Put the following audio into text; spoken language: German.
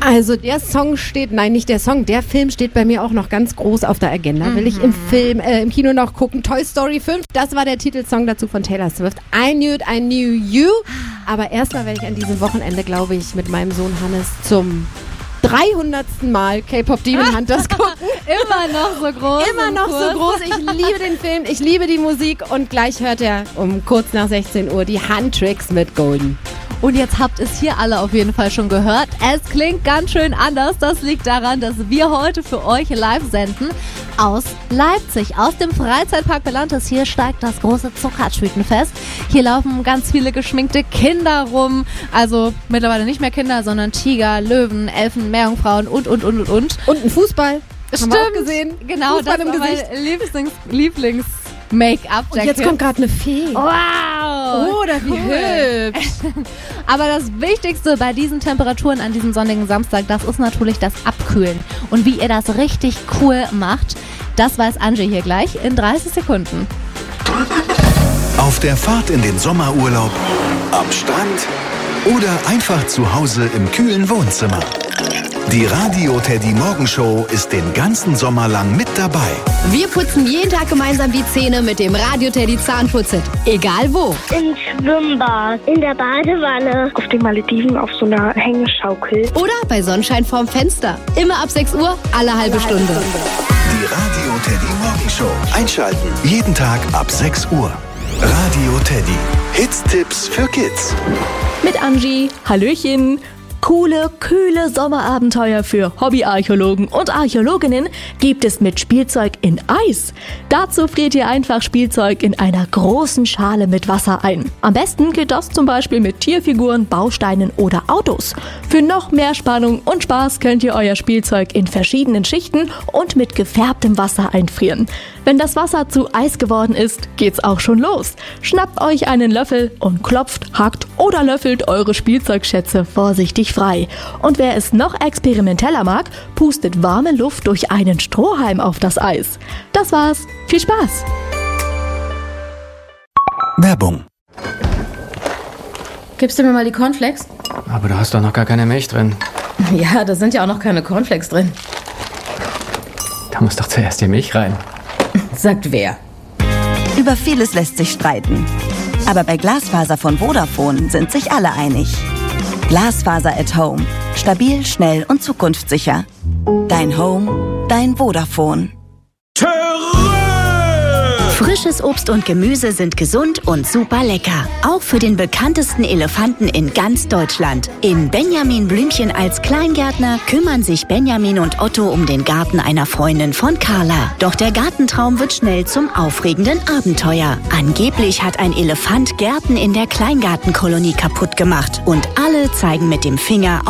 Also der Film steht bei mir auch noch ganz groß auf der Agenda. Will ich im Kino noch gucken. Toy Story 5, das war der Titelsong dazu von Taylor Swift. I Knew You. Aber erstmal werde ich an diesem Wochenende, glaube ich, mit meinem Sohn Hannes zum 300. Mal K-Pop Demon Hunters gucken. Immer noch so groß. Immer noch so groß. Ich liebe den Film, ich liebe die Musik und gleich hört er um kurz nach 16 Uhr die Handtricks mit Golden. Und jetzt habt es hier alle auf jeden Fall schon gehört. Es klingt ganz schön anders. Das liegt daran, dass wir heute für euch live senden aus Leipzig, aus dem Freizeitpark Belantes. Hier steigt das große Zuckertütenfest. Hier laufen ganz viele geschminkte Kinder rum. Also mittlerweile nicht mehr Kinder, sondern Tiger, Löwen, Elfen, Meerjungfrauen und. Und ein Fußball. Stimmt. Haben wir auch gesehen. Genau, Fußball das im war mein Lieblings Make-up. Und jetzt kommt gerade eine Fee. Wow! Oder wie hübsch. Aber das Wichtigste bei diesen Temperaturen an diesem sonnigen Samstag, das ist natürlich das Abkühlen. Und wie ihr das richtig cool macht, das weiß Angie hier gleich in 30 Sekunden. Auf der Fahrt in den Sommerurlaub, am Strand oder einfach zu Hause im kühlen Wohnzimmer. Die Radio Teddy Morgenshow ist den ganzen Sommer lang mit dabei. Wir putzen jeden Tag gemeinsam die Zähne mit dem Radio Teddy Zahnputzit. Egal wo. Im Schwimmbad, in der Badewanne, auf den Malediven auf so einer Hängeschaukel. Oder bei Sonnenschein vorm Fenster. Immer ab 6 Uhr, alle halbe Stunde. Die Radio Teddy Morgenshow. Einschalten. Jeden Tag ab 6 Uhr. Radio Teddy. Hits-Tipps für Kids. Mit Angie. Hallöchen. Coole, kühle Sommerabenteuer für Hobbyarchäologen und Archäologinnen gibt es mit Spielzeug in Eis. Dazu friert ihr einfach Spielzeug in einer großen Schale mit Wasser ein. Am besten geht das zum Beispiel mit Tierfiguren, Bausteinen oder Autos. Für noch mehr Spannung und Spaß könnt ihr euer Spielzeug in verschiedenen Schichten und mit gefärbtem Wasser einfrieren. Wenn das Wasser zu Eis geworden ist, geht's auch schon los. Schnappt euch einen Löffel und klopft, hackt oder löffelt eure Spielzeugschätze vorsichtig frei. Und wer es noch experimenteller mag, pustet warme Luft durch einen Strohhalm auf das Eis. Das war's. Viel Spaß! Werbung. Gibst du mir mal die Cornflakes? Aber du hast doch noch gar keine Milch drin. Ja, da sind ja auch noch keine Cornflakes drin. Da muss doch zuerst die Milch rein. Sagt wer? Über vieles lässt sich streiten. Aber bei Glasfaser von Vodafone sind sich alle einig. Glasfaser at Home. Stabil, schnell und zukunftssicher. Dein Home, dein Vodafone. Frisches Obst und Gemüse sind gesund und super lecker. Auch für den bekanntesten Elefanten in ganz Deutschland. In Benjamin Blümchen als Kleingärtner kümmern sich Benjamin und Otto um den Garten einer Freundin von Carla. Doch der Gartentraum wird schnell zum aufregenden Abenteuer. Angeblich hat ein Elefant Gärten in der Kleingartenkolonie kaputt gemacht. Und alle zeigen mit dem Finger